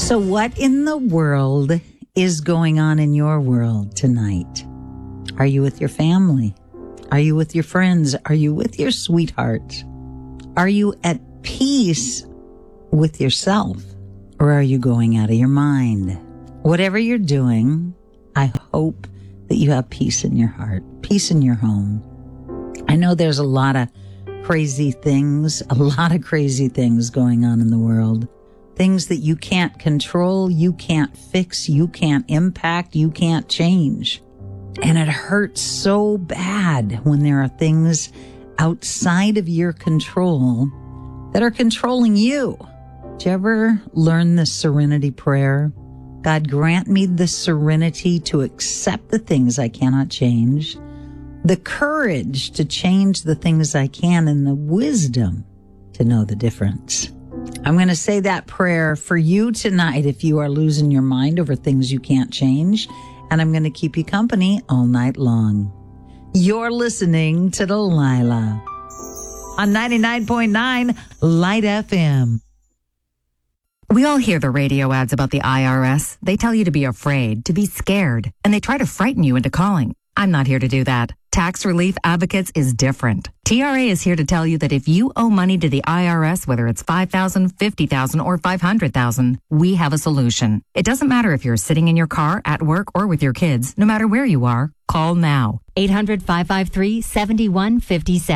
So what in the world is going on in your world tonight? Are you with your family? Are you with your friends? Are you with your sweetheart? Are you at peace with yourself? Or are you going out of your mind? Whatever you're doing, I hope that you have peace in your heart, peace in your home. I know there's a lot of crazy things going on in the world. Things that you can't control, you can't fix, you can't impact, you can't change. And it hurts so bad when there are things outside of your control that are controlling you. Did you ever learn the serenity prayer? God, grant me the serenity to accept the things I cannot change, the courage to change the things I can, and the wisdom to know the difference. I'm going to say that prayer for you tonight if you are losing your mind over things you can't change, and I'm going to keep you company all night long. You're listening to Delilah on 99.9 Light FM. We all hear the radio ads about the IRS. They tell you to be afraid, to be scared, and they try to frighten you into calling. I'm not here to do that. Tax Relief Advocates is different. TRA is here to tell you that if you owe money to the IRS, whether it's $5,000, $50,000, or $500,000, we have a solution. It doesn't matter if you're sitting in your car, at work, or with your kids. No matter where you are, call now. 800-553-7157.